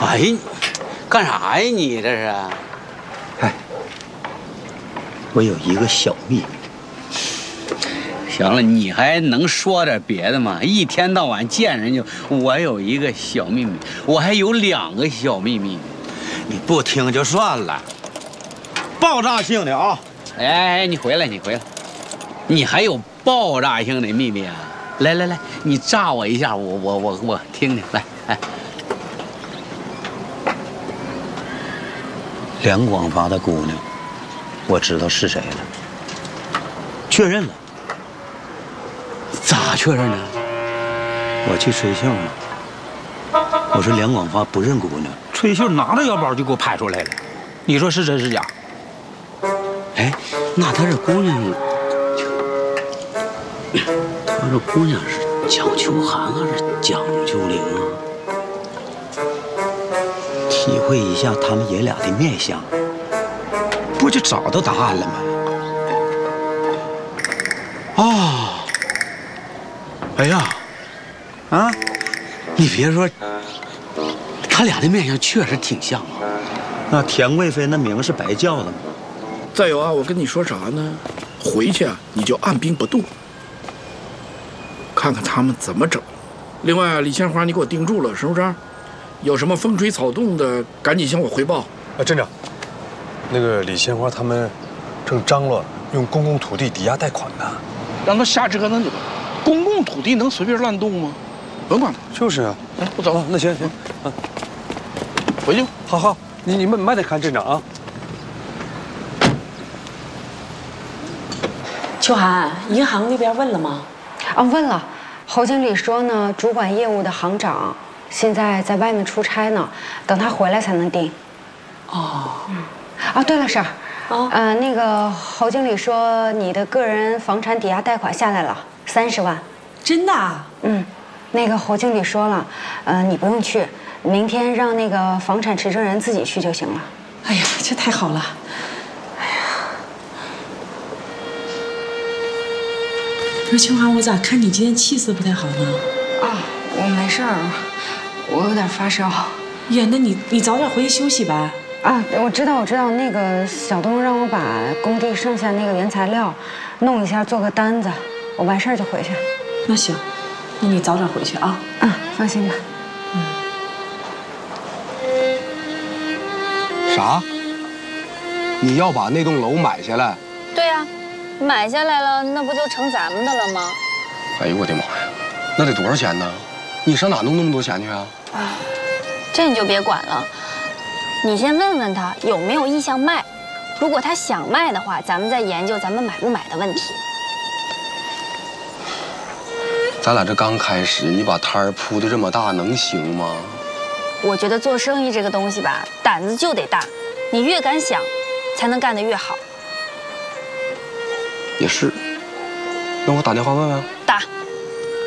哎，干啥呀你这是？ 哎，我有一个小秘密。 行了，你还能说点别的吗？一天到晚见人就我有一个小秘密，我还有2个小秘密。 你不听就算了。爆炸性的啊！ 哎，你回来，你还有爆炸性的秘密啊？来，你炸我一下，我听听。来，哎， 梁广发的姑娘，我知道是谁了，确认了。 咋确认呢？ 我去吹袖嘛，我说梁广发不认姑娘，吹袖拿着腰包就给我拍出来了。你说是真是假？ 哎，那他这姑娘，他这姑娘是蒋秋寒还是蒋秋玲啊？ 体会一下他们爷俩的面相，不就找到答案了吗？ 哦，哎呀， 啊， 你别说，他俩的面相确实挺像啊。 那田贵妃那名是白叫的吗？ 再有啊，我跟你说啥呢？回去啊，你就按兵不动，看看他们怎么整。另外啊，李鲜花你给我盯住了，是不是？有什么风吹草动的，赶紧向我汇报。 镇长，那个李鲜花他们正张罗用公共土地抵押贷款呢。 让他瞎折腾去吧，公共土地能随便乱动吗？甭管他。 就是啊。 我走了。 那行， 回去。 好，你慢点看镇长啊。 秋寒，银行那边问了吗？ 啊，问了。侯经理说呢，主管业务的行长现在在外面出差呢，等他回来才能定。 哦。 啊，对了，婶儿，那个侯经理说你的个人房产抵押贷款下来了30万。 真的啊？ 那个侯经理说了，你不用去，明天让那个房产持证人自己去就行了。 哎呀，这太好了。不是秋寒，我咋看你今天气色不太好呢？ 啊，我没事儿，我有点发烧。 呀，那你早点回去休息吧。 啊，我知道，那个小东让我把工地剩下那个原材料弄一下，做个单子，我完事儿就回去。 那行，那你早点回去啊。 放心吧。 啥？你要把那栋楼买下来？ 对呀，买下来了，那不就成咱们的了吗？ 哎呦我的妈呀，那得多少钱呢？你上哪弄那么多钱去啊？ 这你就别管了，你先问问他有没有意向卖。如果他想卖的话，咱们再研究咱们买不买的问题。 咱俩这刚开始，你把摊儿铺的这么大，能行吗？ 我觉得做生意这个东西吧，胆子就得大，你越敢想，才能干得越好。 也是，那我打电话问问。 打。